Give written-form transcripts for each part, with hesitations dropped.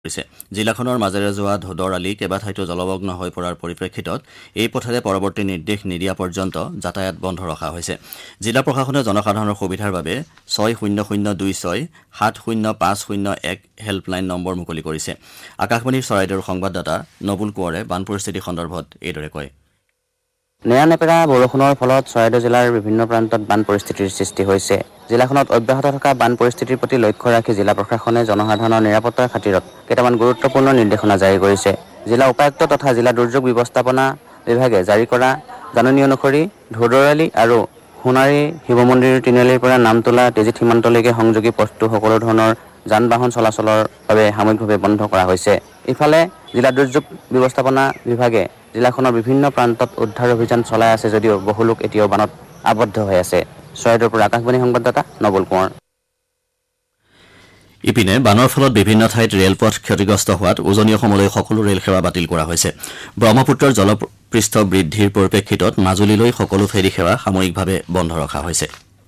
কৰিছে। জিলাখনৰ মাজেৰে যোৱা ধোদৰ আলি কেইবাঠাইতো জলমগ্ন হৈ পৰাৰ পৰিপ্ৰেক্ষিতত এই পথেৰে পৰৱৰ্তী নিৰ্দেশ নিদিয়া পৰ্যন্ত যাতায়াত বন্ধ ৰখা হৈছে। জিলা প্ৰশাসনে জনসাধাৰণৰ সুবিধাৰ বাবে 60026-70501 হেল্পলাইন নম্বৰ মুকলি কৰিছে। আকাশবাণীৰ চৰাইদেউৰ সংবাদদাতা নবুল কোঁৱৰে বান পৰিস্থিতি সন্দৰ্ভত এইদৰে কয়। নেৰানেপেৰা বৰষুণৰ ফলত চৰাইদেউ জিলাৰ বিভিন্ন প্ৰান্তত বান পৰিস্থিতিৰ সৃষ্টি হৈছে। জিলাখনত অব্যাহত থকা বান পৰিস্থিতিৰ প্ৰতি লক্ষ্য ৰাখি জিলা প্ৰশাসনে জনসাধাৰণৰ নিৰাপত্তাৰ খাতিৰত কেইটামান গুৰুত্বপূৰ্ণ নিৰ্দেশনা জাৰি কৰিছে। জিলা উপায়ুক্ত তথা জিলা দুৰ্যোগ ব্যৱস্থাপনা বিভাগে জাৰি কৰা জাননী অনুসৰি ধোদৰালি আৰু সোণাৰী শিৱ মন্দিৰ তিনিআলিৰ পৰা নামতোলা তেজিত সীমান্তলৈকে সংযোগী পথটো সকলো ধৰণৰ যান বাহন চলাচলৰ বাবে সাময়িকভাৱে বন্ধ কৰা হৈছে। ইফালে জিলা দুৰ্যোগ ব্যৱস্থাপনা বিভাগে জিলাখনৰ বিভিন্ন প্ৰান্তত উদ্ধাৰ অভিযান চলাই আছে যদিও বহু লোক এতিয়াও বানত আবদ্ধ হৈ আছে। চৰাইদেউৰ পৰা আকাশবাণী সংবাদদাতা নবুল কোঁৱৰ। ইপিনে বানৰ ফলত বিভিন্ন ঠাইত ৰেলপথ ক্ষতিগ্ৰস্ত হোৱাত উজনি অসমলৈ সকলো ৰেল সেৱা বাতিল কৰা হৈছে। ব্ৰহ্মপুত্ৰৰ জলপৃষ্ঠ বৃদ্ধিৰ পৰিপ্ৰেক্ষিতত মাজুলীলৈ সকলো ফেৰী সেৱা সাময়িকভাৱে বন্ধ ৰখা হৈছে।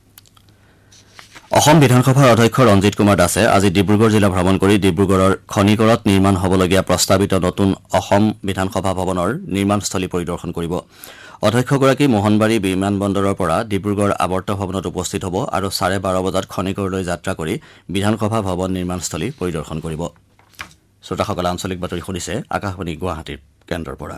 অসম বিধানসভাৰ অধ্যক্ষ ৰঞ্জিত কুমাৰ দাসে আজি ডিব্ৰুগড় জিলা ভ্ৰমণ কৰি ডিব্ৰুগড়ৰ খনিকৰত নিৰ্মাণ হ'বলগীয়া প্ৰস্তাৱিত নতুন অসম বিধানসভা ভৱনৰ নিৰ্মাণস্থলী পৰিদৰ্শন কৰিব। অধ্যক্ষগৰাকী মোহনবাৰী বিমানবন্দৰৰ পৰা ডিব্ৰুগড় আৱৰ্ত ভৱনত উপস্থিত হ'ব আৰু 12:30 বজাত খনিকৰলৈ যাত্ৰা কৰি বিধানসভা ভৱন নিৰ্মাণস্থলী পৰিদৰ্শন কৰিব। শ্ৰোতাসকলে আঞ্চলিক বাতৰি শুনিছে আকাশবাণী গুৱাহাটীৰ কেন্দ্ৰৰ পৰা।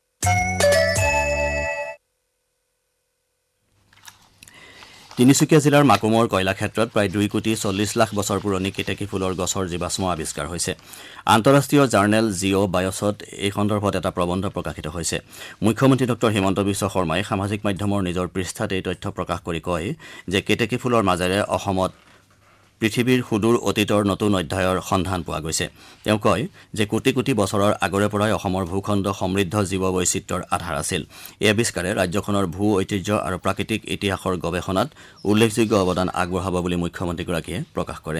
তিনিচুকীয়া জিলাৰ মাকুমৰ কয়লাক্ষেত্ৰত প্ৰায় 2,40,00,000 বছৰ পুৰণি কেতেকী ফুলৰ গছৰ জীৱাশ্ম আৱিষ্কাৰ হৈছে। আন্তঃৰাষ্ট্ৰীয় জাৰ্নেল জিঅ' বায়ছত এই সন্দৰ্ভত এটা প্ৰবন্ধ প্ৰকাশিত হৈছে। মুখ্যমন্ত্ৰী ডঃ হিমন্ত বিশ্ব শৰ্মাই সামাজিক মাধ্যমৰ নিজৰ পৃষ্ঠাত এই তথ্য প্ৰকাশ কৰি কয় যে কেতেকী ফুলৰ মাজেৰে অসমত পৃথিৱীৰ সুদূৰ অতীতৰ নতুন অধ্যায়ৰ সন্ধান পোৱা গৈছে। তেওঁ কয় যে কোটি কোটি বছৰৰ আগৰে পৰাই অসমৰ ভূখণ্ড সমৃদ্ধ জীৱ বৈচিত্ৰ্যৰ আধাৰ আছিল। এই আৱিষ্কাৰে ৰাজ্যখনৰ ভূ ঐতিহ্য আৰু প্ৰাকৃতিক ইতিহাসৰ গৱেষণাত উল্লেখযোগ্য অৱদান আগবঢ়াব বুলি মুখ্যমন্ত্ৰীগৰাকীয়ে প্ৰকাশ কৰে।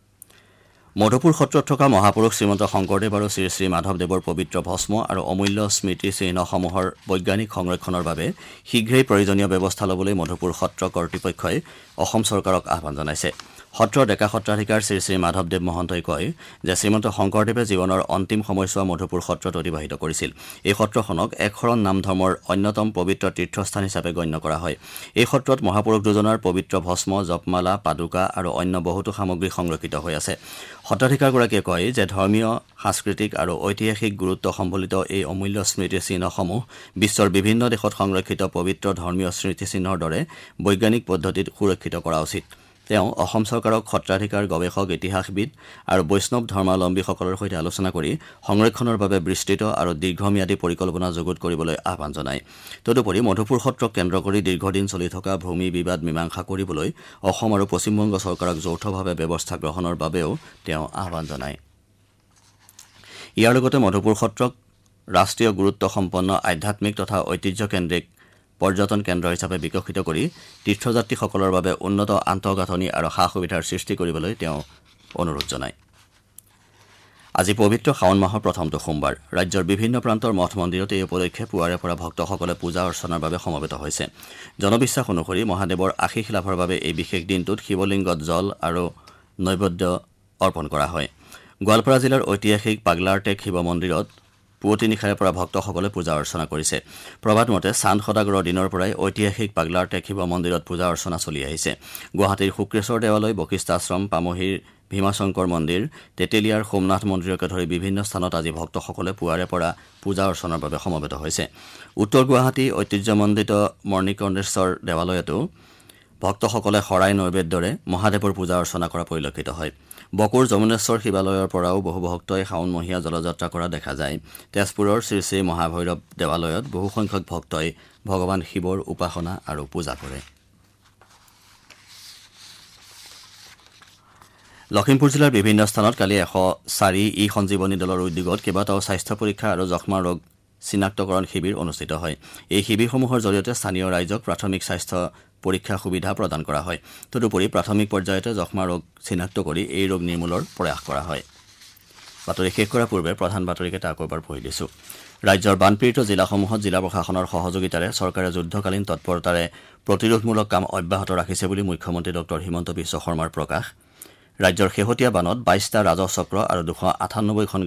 মধুপুৰ সত্ৰত থকা মহাপুৰুষ শ্ৰীমন্ত শংকৰদেৱ আৰু শ্ৰী শ্ৰী মাধৱদেৱৰ পবিত্ৰ ভস্ম আৰু অমূল্য স্মৃতি চিহ্নসমূহৰ বৈজ্ঞানিক সংৰক্ষণৰ বাবে শীঘ্ৰেই প্ৰয়োজনীয় ব্যৱস্থা ল'বলৈ মধুপুৰ সত্ৰ কৰ্তৃপক্ষই অসম চৰকাৰক আহ্বান জনাইছে। সত্ৰৰ ডেকা সত্ৰাধিকাৰ শ্ৰী শ্ৰী মাধৱদেৱ মহন্তই কয় যে শ্ৰীমন্ত শংকৰদেৱে জীৱনৰ অন্তিম সময়ছোৱা মধুপুৰ সত্ৰত অতিবাহিত কৰিছিল। এই সত্ৰখনক একশৰণ নাম ধৰ্মৰ অন্যতম পবিত্ৰ তীৰ্থস্থান হিচাপে গণ্য কৰা হয়। এই সত্ৰত মহাপুৰুষ দুজনাৰ পবিত্ৰ ভস্ম, জপমালা, পাদুকা আৰু অন্য বহুতো সামগ্ৰী সংৰক্ষিত হৈ আছে। সত্ৰাধিকাৰগৰাকীয়ে কয় যে ধৰ্মীয়, সাংস্কৃতিক আৰু ঐতিহাসিক গুৰুত্ব সম্বলিত এই অমূল্য স্মৃতিচিহ্নসমূহ বিশ্বৰ বিভিন্ন দেশত সংৰক্ষিত পবিত্ৰ ধৰ্মীয় স্মৃতিচিহ্নৰ দৰে বৈজ্ঞানিক পদ্ধতিত সুৰক্ষিত কৰা উচিত। তেওঁ অসম চৰকাৰক সত্ৰাধিকাৰ গৱেষক, ইতিহাসবিদ আৰু বৈষ্ণৱ ধৰ্মাৱলম্বীসকলৰ সৈতে আলোচনা কৰি সংৰক্ষণৰ বাবে বিস্তৃত আৰু দীৰ্ঘম্যাদী পৰিকল্পনা যুগুত কৰিবলৈ আহ্বান জনায়। তদুপৰি মধুপুৰ সত্ৰক কেন্দ্ৰ কৰি দীৰ্ঘদিন চলি থকা ভূমি বিবাদ মীমাংসা কৰিবলৈ অসম আৰু পশ্চিমবংগ চৰকাৰক যৌথভাৱে ব্যৱস্থা গ্ৰহণৰ বাবেও তেওঁ আহ্বান জনায়। ইয়াৰ লগতে মধুপুৰ সত্ৰক ৰাষ্ট্ৰীয় গুৰুত্বসম্পন্ন আধ্যাত্মিক তথা ঐতিহ্যকেন্দ্ৰিক পৰ্যটন কেন্দ্ৰ হিচাপে বিকশিত কৰি তীৰ্থযাত্ৰীসকলৰ বাবে উন্নত আন্তঃগাঁথনি আৰু সা সুবিধাৰ সৃষ্টি কৰিবলৈ তেওঁ অনুৰোধ জনায়। আজি পবিত্ৰ শাওণ মাহৰ প্ৰথমটো সোমবাৰ। ৰাজ্যৰ বিভিন্ন প্ৰান্তৰ মঠ মন্দিৰত এই উপলক্ষে পুৱাৰে পৰা ভক্তসকলে পূজা অৰ্চনাৰ বাবে সমবেত হৈছে। জনবিশ্বাস অনুসৰি মহাদেৱৰ আশীষ লাভৰ বাবে এই বিশেষ দিনটোত শিৱলিংগত জল আৰু নৈবেদ্য অৰ্পণ কৰা হয়। গোৱালপাৰা জিলাৰ ঐতিহাসিক পাগলাৰটেক শিৱ মন্দিৰত পুৱতি নিশাৰে পৰা ভক্তসকলে পূজা অৰ্চনা কৰিছে। প্ৰবাদ মতে চান্দ সদাগৰৰ দিনৰ পৰাই ঐতিহাসিক পাগলাৰটেক শিৱ মন্দিৰত পূজা অৰ্চনা চলি আহিছে। গুৱাহাটীৰ শুক্ৰেশ্বৰ দেৱালয়, বশিষ্ঠ আশ্ৰম, পামহিৰ ভীমাশংকৰ মন্দিৰ, তেতেলীয়াৰ সোমনাথ মন্দিৰকে ধৰি বিভিন্ন স্থানত আজি ভক্তসকলে পুৱাৰে পৰা পূজা অৰ্চনাৰ বাবে সমবেত হৈছে। উত্তৰ গুৱাহাটী ঐতিহ্যমণ্ডিত মৰ্ণিকৰ্ণেশ্বৰ দেৱালয়তো ভক্তসকলে শৰাই নৈবেদ্যৰে মহাদেৱৰ পূজা অৰ্চনা কৰা পৰিলক্ষিত হয়। বকুৰ যমুনেশ্বৰ শিৱালয়ৰ পৰাও বহু ভক্তই শাওণমহীয়া জলযাত্ৰা কৰা দেখা যায়। তেজপুৰৰ শ্ৰী শ্ৰী মহাভৈৰৱ দেৱালয়ত বহুসংখ্যক ভক্তই ভগৱান শিৱৰ উপাসনা আৰু পূজা কৰে। লখিমপুৰ জিলাৰ বিভিন্ন স্থানত কালি 104 ই-সঞ্জীৱনী দলৰ উদ্যোগত কেইবাটাও স্বাস্থ্য পৰীক্ষা আৰু যক্ষ্মা ৰোগ চিনাক্তকৰণ শিবিৰ অনুষ্ঠিত হয়। এই শিবিৰসমূহৰ জৰিয়তে স্থানীয় ৰাইজক প্ৰাথমিক স্বাস্থ্য পৰীক্ষা সুবিধা প্ৰদান কৰা হয়। তদুপৰি প্ৰাথমিক পৰ্যায়তে যক্ষ্মা ৰোগ চিনাক্ত কৰি এই ৰোগ নিৰ্মূলৰ প্ৰয়াস কৰা হয়। বাতৰি শেষ কৰাৰ পূৰ্বে প্ৰধান বাতৰিকেইটা আকৌ এবাৰ পঢ়ি দিছো। ৰাজ্যৰ বানপীড়িত জিলাসমূহত জিলা প্ৰশাসনৰ সহযোগিতাৰে চৰকাৰে যুদ্ধকালীন তৎপৰতাৰে প্ৰতিৰোধমূলক কাম অব্যাহত ৰাখিছে বুলি মুখ্যমন্ত্ৰী ডঃ হিমন্ত বিশ্ব শৰ্মাৰ প্ৰকাশ। ৰাজ্যৰ শেহতীয়া বানত 22টা ৰাজহ চক্ৰ আৰু 298খন